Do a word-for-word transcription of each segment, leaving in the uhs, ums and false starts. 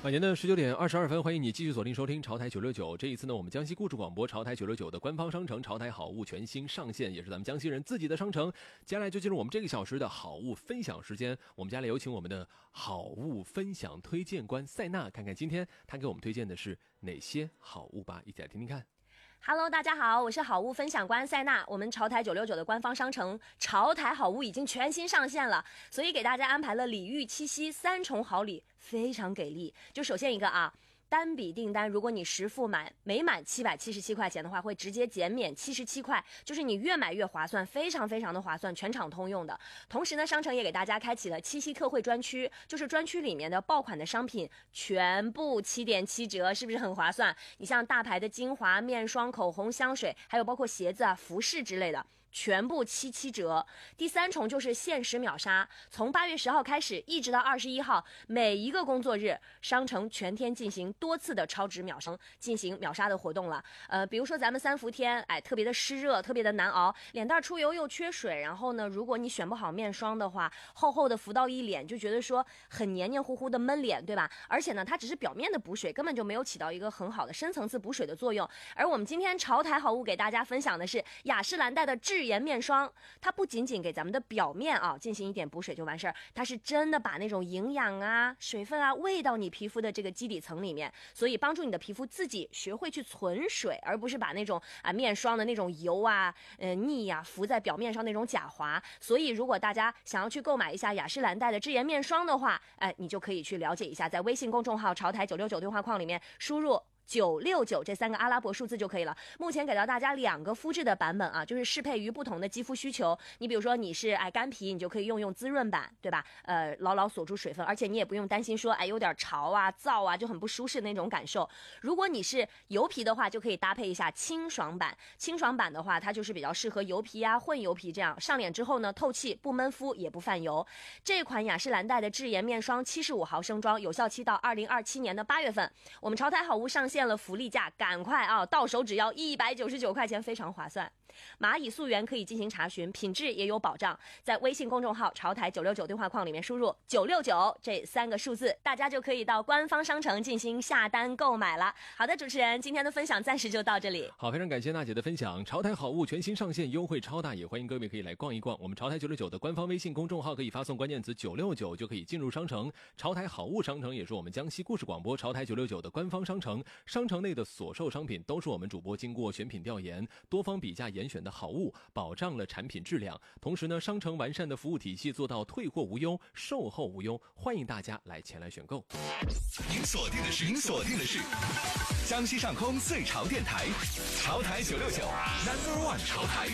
晚年的十九点二十二分，欢迎你继续锁定收听潮台九六九。这一次呢，我们江西故事广播潮台九六九的官方商城潮台好物全新上线，也是咱们江西人自己的商城。接下来就进入我们这个小时的好物分享时间，我们家来有请我们的好物分享推荐官塞纳，看看今天他给我们推荐的是哪些好物吧，一起来听听看。 Hello， 大家好，我是好物分享官塞纳。我们潮台九六九的官方商城潮台好物已经全新上线了，所以给大家安排了礼遇七夕三重好礼，非常给力。就首先一个啊，单笔订单，如果你实付满每满七百七十七块钱的话，会直接减免七十七块，就是你越买越划算，非常非常的划算，全场通用的。同时呢，商城也给大家开启了七夕特惠专区，就是专区里面的爆款的商品全部七点七折，是不是很划算？你像大牌的精华、面霜、口红、香水，还有包括鞋子啊、服饰之类的，全部七七折。第三重就是限时秒杀，从八月十号开始一直到二十一号，每一个工作日，商城全天进行多次的超值秒杀，进行秒杀的活动了。呃，比如说咱们三伏天，哎，特别的湿热，特别的难熬，脸蛋出油又缺水，然后呢，如果你选不好面霜的话，厚厚的浮到一脸，就觉得说很黏黏糊糊的闷脸，对吧？而且呢，它只是表面的补水，根本就没有起到一个很好的深层次补水的作用。而我们今天潮台好物给大家分享的是雅诗兰黛的智颜面霜，它不仅仅给咱们的表面啊进行一点补水就完事儿，它是真的把那种营养啊、水分啊喂到你皮肤的这个基底层里面，所以帮助你的皮肤自己学会去存水，而不是把那种啊面霜的那种油啊、呃腻呀、啊、浮在表面上那种假滑。所以如果大家想要去购买一下雅诗兰黛的智颜面霜的话，哎，你就可以去了解一下，在微信公众号潮台九六九对话框里面输入九六九这三个阿拉伯数字就可以了。目前给到大家两个肤质的版本啊，就是适配于不同的肌肤需求。你比如说你是哎干皮，你就可以用用滋润版，对吧？呃，牢牢锁住水分，而且你也不用担心说哎有点潮啊、燥啊，就很不舒适那种感受。如果你是油皮的话，就可以搭配一下清爽版。清爽版的话，它就是比较适合油皮啊、混油皮这样，上脸之后呢，透气不闷肤也不泛油。这款雅诗兰黛的智颜面霜七十五毫升装，有效期到二零二七年的八月份。我们潮台好物上线了福利价，赶快啊，到手只要一百九十九块钱，非常划算。蚂蚁溯源可以进行查询，品质也有保障。在微信公众号潮台九六九对话框里面输入九六九这三个数字，大家就可以到官方商城进行下单购买了。好的，主持人，今天的分享暂时就到这里。 好，非常感谢娜姐的分享。潮台好物全新上线，优惠超大，也欢迎各位可以来逛一逛。我们潮台九六九的官方微信公众号可以发送关键词九六九就可以进入商城。潮台好物商城也是我们江西故事广播潮台九六九的官方商城，商城内的所售商品都是我们主播经过选品调研、多方比价严选的好物，保障了产品质量。同时呢，商城完善的服务体系做到退货无忧、售后无忧，欢迎大家来前来选购。 您锁定的是，您锁定的是江西上空最潮电台，潮台九六九 Number One 潮台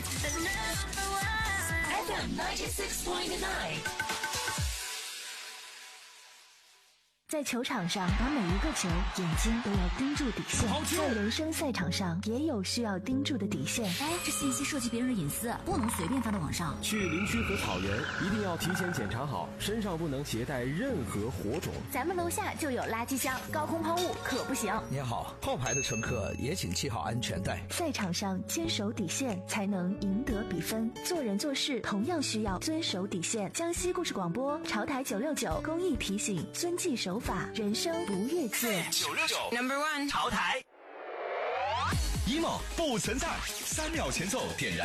F M ninety-six point nine。 在球场上，打每一个球，眼睛都要盯住底线。在人生赛场上，也有需要盯住的底线。 哎，这信息涉及别人的隐私，不能随便发到网上。 去林区和草原，一定要提前检查好，身上不能携带任何火种。 咱们楼下就有垃圾箱，高空抛物可不行。 您好，后排的乘客也请系好安全带。 赛场上坚守底线，才能赢得比分。做人做事同样需要遵守底线。江西故事广播潮台九六九公益提醒：遵纪守法，人生不越界。 九六九 Number One 潮台 emo 不存在，三秒前奏点燃